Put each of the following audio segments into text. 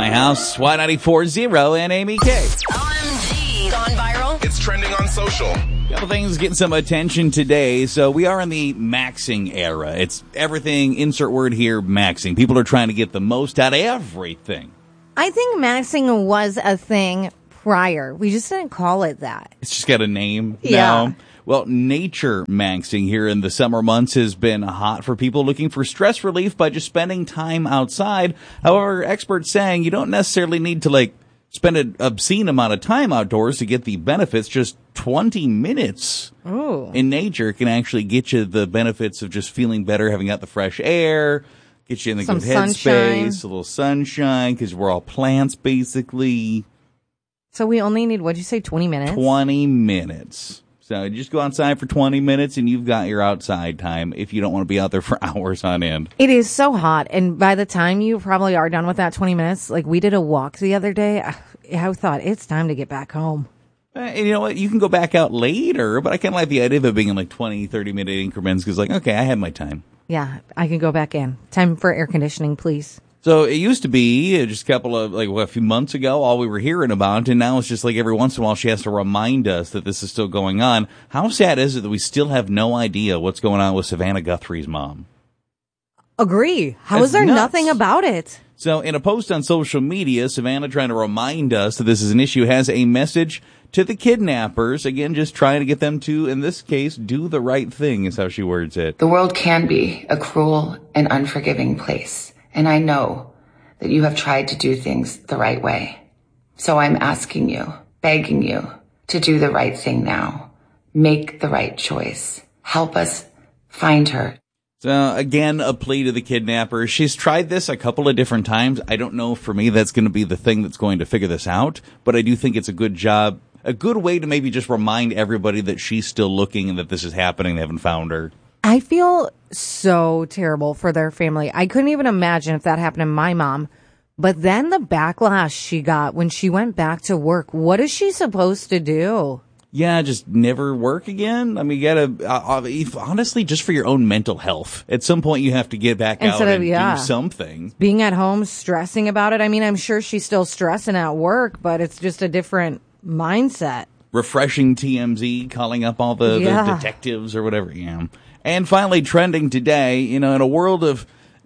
my house. Y94.0 and Amy K. OMG. Gone viral. It's trending on social. Couple things getting some attention today. So we are in the maxing era. It's everything, insert word here, maxing. People are trying to get the most out of everything. I think maxing was a thing prior. We just didn't call it that. It's just got a name Yeah. now. Well, nature maxing here in the summer months has been hot for people looking for stress relief by just spending time outside. However, experts saying you don't necessarily need to spend an obscene amount of time outdoors to get the benefits. Just 20 minutes in nature can actually get you the benefits of just feeling better, having got the fresh air, get you in the Some good headspace, a little sunshine, because we're all plants basically. So we only need, what'd you say, 20 minutes? 20 minutes. So you just go outside for 20 minutes and you've got your outside time if you don't want to be out there for hours on end. It is so hot. And by the time you probably are done with that 20 minutes, like we did a walk the other day, I thought it's time to get back home. And you know what? You can go back out later, but I kind of like the idea of it being in 20, 30-minute increments because, okay, I had my time. Yeah, I can go back in. Time for air conditioning, please. So it used to be just a few months ago, all we were hearing about, and now it's just every once in a while she has to remind us that this is still going on. How sad is it that we still have no idea what's going on with Savannah Guthrie's mom? Agree. How That's is there nuts. nothing about it? So in a post on social media, Savannah, trying to remind us that this is an issue, has a message to the kidnappers. Again, just trying to get them to, in this case, do the right thing is how she words it. The world can be a cruel and unforgiving place. And I know that you have tried to do things the right way. So I'm asking you, begging you to do the right thing now. Make the right choice. Help us find her. So again, a plea to the kidnappers. She's tried this a couple of different times. I don't know, for me, that's going to be the thing that's going to figure this out. But I do think it's a good job, a good way to maybe just remind everybody that she's still looking and that this is happening. They haven't found her. I feel so terrible for their family. I couldn't even imagine if that happened to my mom. But then the backlash she got when she went back to work, what is she supposed to do? Yeah, just never work again. I mean, you gotta, honestly, just for your own mental health. At some point, you have to get back out and do something. Being at home, stressing about it. I mean, I'm sure she's still stressing at work, but it's just a different mindset. Refreshing TMZ, calling up all the detectives or whatever. Yeah. And finally, trending today, in a world of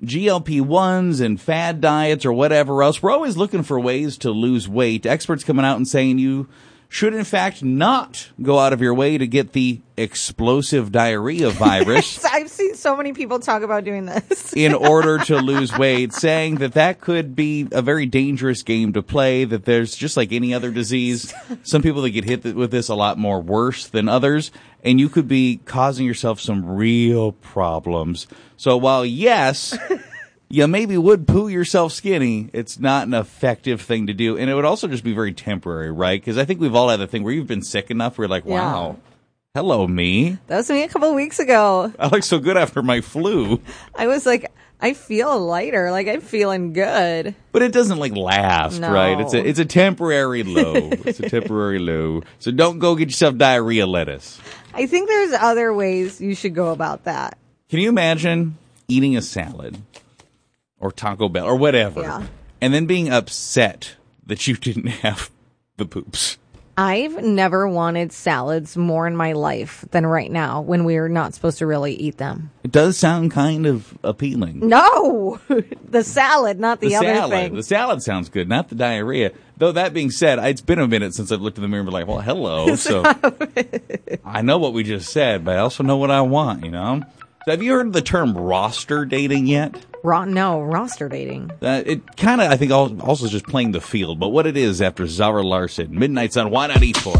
GLP-1s and fad diets or whatever else, we're always looking for ways to lose weight. Experts coming out and saying you should, in fact, not go out of your way to get the explosive diarrhea virus. I've seen so many people talk about doing this. In order to lose weight, saying that could be a very dangerous game to play, that there's just like any other disease, some people that get hit with this a lot more worse than others, and you could be causing yourself some real problems. So while, yes, you maybe would poo yourself skinny, it's not an effective thing to do. And it would also just be very temporary, right? Because I think we've all had the thing where you've been sick enough where you're like, wow, hello, me. That was me a couple of weeks ago. I look so good after my flu. I was like, I feel lighter, like I'm feeling good. But it doesn't last, No. right? It's a temporary low. It's a temporary low. So don't go get yourself diarrhea lettuce. I think there's other ways you should go about that. Can you imagine eating a salad or Taco Bell or whatever, and then being upset that you didn't have the poops? I've never wanted salads more in my life than right now when we're not supposed to really eat them. It does sound kind of appealing. No! The salad, not the other thing. The salad sounds good, not the diarrhea. Though that being said, it's been a minute since I've looked in the mirror and been like, well, hello. So I know what we just said, but I also know what I want, So have you heard of the term roster dating yet? No, roster dating. It kind of, I think, also is just playing the field. But what it is after Zara Larsson. Midnight's on Y94.